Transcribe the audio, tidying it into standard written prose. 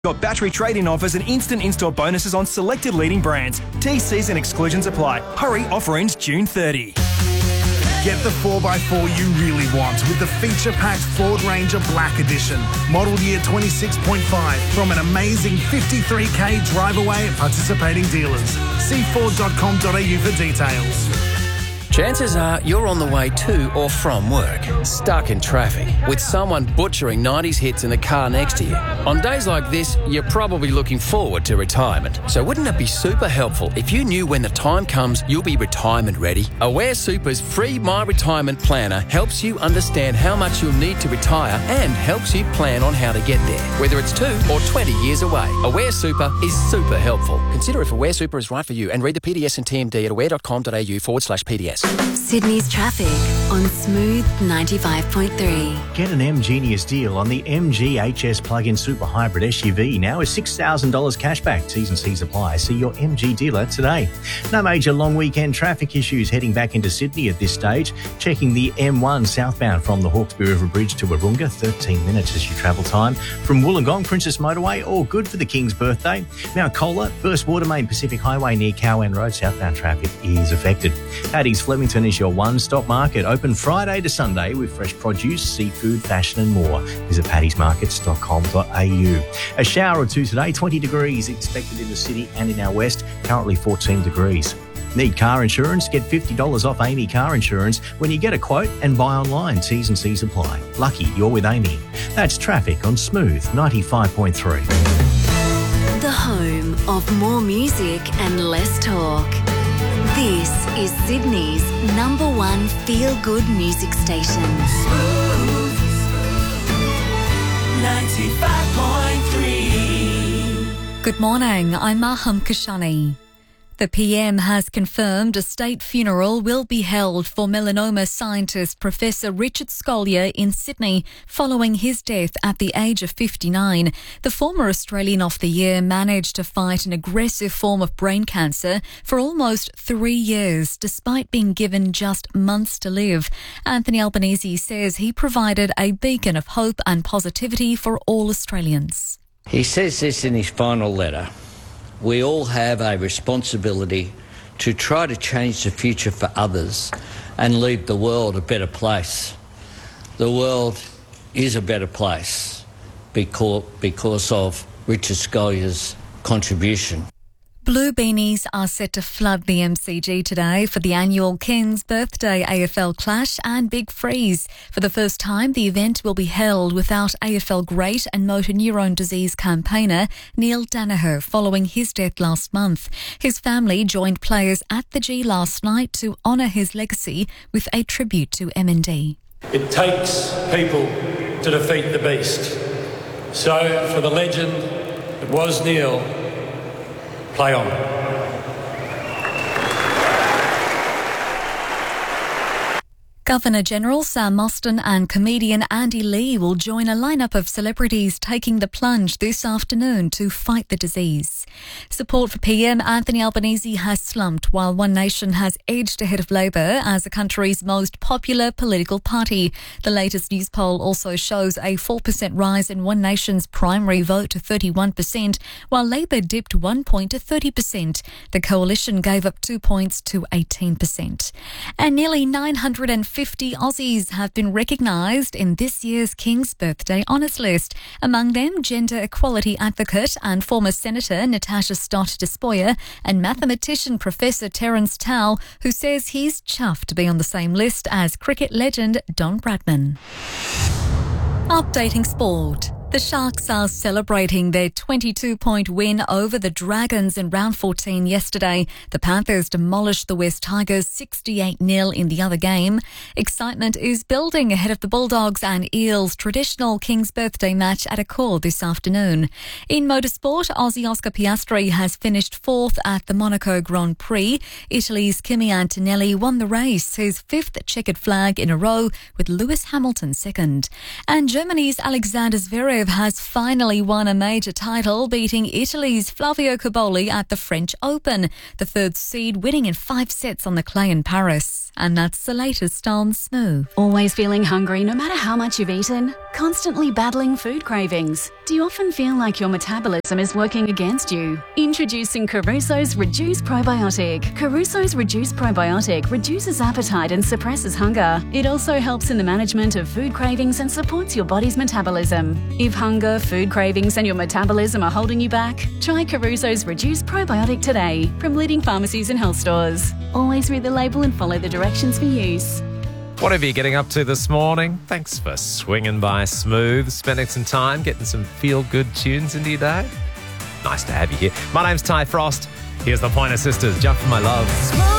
Got battery trade-in offers and instant in-store bonuses on selected leading brands. TCs and exclusions apply. Hurry, offer ends June 30. Get the 4x4 you really want with the feature-packed Ford Ranger Black Edition. Model year 26.5 from an amazing 53k drive away at participating dealers. See Ford.com.au for details. Chances are you're on the way to or from work, stuck in traffic, with someone butchering 90s hits in the car next to you. On days like this, you're probably looking forward to retirement. So wouldn't it be super helpful if you knew when the time comes you'll be retirement ready? Aware Super's free My Retirement Planner helps you understand how much you'll need to retire and helps you plan on how to get there, whether it's 2 or 20 years away. Aware Super is super helpful. Consider if Aware Super is right for you and read the PDS and TMD at aware.com.au/PDS. Sydney's traffic on Smooth 95.3. Get an M-Genius deal on the MG HS plug-in super hybrid SUV now is $6,000 cashback. T's and C's apply. See your MG dealer today. No major long weekend traffic issues heading back into Sydney at this stage. Checking the M1 southbound from the Hawkesbury River Bridge to Wahroonga, 13 minutes as your travel time. From Wollongong, Princess Motorway, all good for the King's birthday. Mount Colah, Burst Water Main, Pacific Highway near Cowan Road, southbound traffic is affected. Paddy's Flemington is your one-stop market, open Friday to Sunday with fresh produce, seafood, fashion and more. Visit paddysmarkets.com.au. A shower or two today, 20 degrees expected in the city and in our west, currently 14 degrees. Need car insurance? Get $50 off Amy Car Insurance when you get a quote and buy online. T's and C's apply. Lucky you're with Amy. That's traffic on Smooth 95.3. The home of more music and less talk. This is Sydney's #1 feel-good music station. Smooth 95.3. Good morning, I'm Maham Kashani. The PM has confirmed a state funeral will be held for melanoma scientist Professor Richard Scolyer in Sydney following his death at the age of 59. The former Australian of the Year managed to fight an aggressive form of brain cancer for almost 3 years, despite being given just months to live. Anthony Albanese says he provided a beacon of hope and positivity for all Australians. He says this in his final letter. We all have a responsibility to try to change the future for others and leave the world a better place. The world is a better place because of Richard Scolyer's contribution. Blue beanies are set to flood the MCG today for the annual King's Birthday AFL Clash and Big Freeze. For the first time, the event will be held without AFL great and motor neurone disease campaigner Neil Danaher following his death last month. His family joined players at the G last night to honour his legacy with a tribute to MND. It takes people to defeat the beast. So, for the legend that was Neil, play on. Governor-General Sam Mostyn and comedian Andy Lee will join a lineup of celebrities taking the plunge this afternoon to fight the disease. Support for PM Anthony Albanese has slumped while One Nation has edged ahead of Labor as the country's most popular political party. The latest news poll also shows a 4% rise in One Nation's primary vote to 31%, while Labor dipped 1 point to 30%. The coalition gave up 2 points to 18%. And nearly 950 Aussies have been recognised in this year's King's Birthday Honours List. Among them, gender equality advocate and former Senator Natasha Stott Despoja and mathematician Professor Terence Tao, who says he's chuffed to be on the same list as cricket legend Don Bradman. Updating sport. The Sharks are celebrating their 22-point win over the Dragons in round 14 yesterday. The Panthers demolished the West Tigers 68-0 in the other game. Excitement is building ahead of the Bulldogs and Eels' traditional King's Birthday match at Accor this afternoon. In motorsport, Aussie Oscar Piastri has finished fourth at the Monaco Grand Prix. Italy's Kimi Antonelli won the race, his fifth checkered flag in a row, with Lewis Hamilton second. And Germany's Alexander Zverev has finally won a major title, beating Italy's Flavio Cobolli at the French Open, the third seed winning in 5 sets on the clay in Paris. And that's the latest on Smooth. Always feeling hungry no matter how much you've eaten? Constantly battling food cravings? Do you often feel like your metabolism is working against you? Introducing Caruso's Reduce Probiotic. Caruso's Reduce Probiotic reduces appetite and suppresses hunger. It also helps in the management of food cravings and supports your body's metabolism. If hunger, food cravings and your metabolism are holding you back, try Caruso's Reduce Probiotic today from leading pharmacies and health stores. Always read the label and follow the directions for use. Whatever you're getting up to this morning, thanks for swinging by Smooth, spending some time, getting some feel-good tunes into your day. Nice to have you here. My name's Ty Frost. Here's the Pointer Sisters, Jump for My Love.